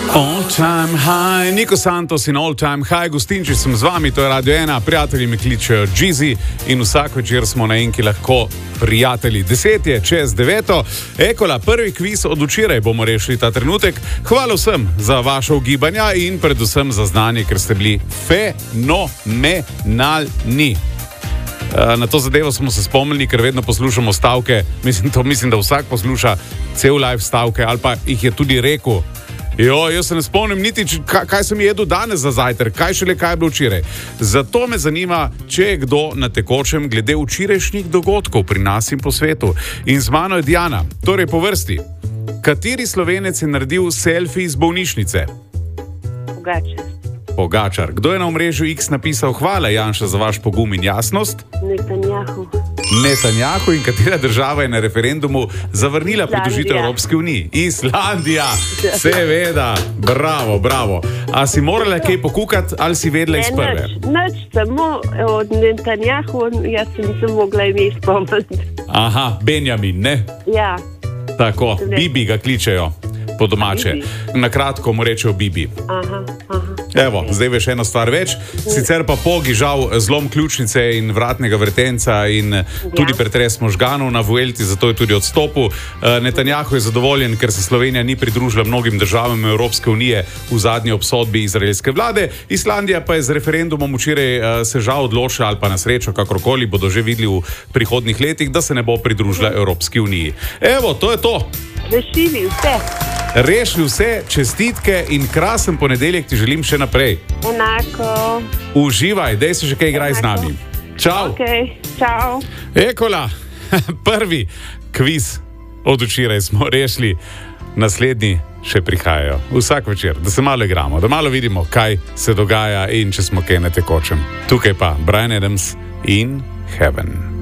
All time high, Niko Santos in all time high, gostinči sem z vami, to je Radio 1, prijatelji me kličejo Jeezy in vsak večer smo na enki lahko prijatelji. 10 je čez 9. Ekola, prvi kviz od včeraj bomo rešili ta trenutek. Hvala vsem za vaše ugibanja in predvsem za znanje, ker ste bili fenomenalni. Na to zadevo smo se spomnili, ker vedno poslušamo stavke. Mislim, da vsak posluša cel live stavke ali pa jih je tudi rekel. Jaz se ne spomnim niti, kaj sem jedel danes za zajtrk, kaj je bilo včeraj. Zato me zanima, če je kdo na tekočem glede včerajšnjih dogodkov pri nas in po svetu. In z mano je Diana. Torej po vrsti. Kateri Slovenec je naredil selfie iz bolnišnice? Pogačar. Kdo je na omrežju X napisal hvala, Janša, za vaš pogum in jasnost? Netanjahu. In katera država je na referendumu zavrnila pridružitev Evropski uniji? Islandija. Seveda. Bravo. A si morala kaj pokukati ali si vedela iz prve? Nič, samo od Netanjahu, jaz se nisem mogla ime spomniti. Aha, Benjamin, ne? Ja. Tako, Bibi ga kličejo po domače. Na kratko mu rečejo Bibi. Aha. Evo, zdaj veš eno stvar več. Sicer pa Pogi žal zlom ključnice in vratnega vretenca in tudi pretres možganov na Vuelti, zato je tudi odstopil. Netanjahu je zadovoljen, ker se Slovenija ni pridružila mnogim državam Evropske unije v zadnji obsodbi izraelske vlade. Islandija pa je z referendumom včeraj se žal odločila, ali pa na srečo, kakorkoli bodo že videli v prihodnih letih, da se ne bo pridružila Evropski uniji. Evo, to je to. Rešili vse, čestitke in krasen ponedeljek ti želim še naprej. Enako. Uživaj, dej se že kaj igraj z nami. Čau. Okay, čau. Ekola, prvi kviz od včeraj smo rešili, naslednji še prihajajo. Vsak večer, da se malo igramo, da malo vidimo, kaj se dogaja in če smo kaj na tekočem. Tukaj pa Bryan Adams in Heaven.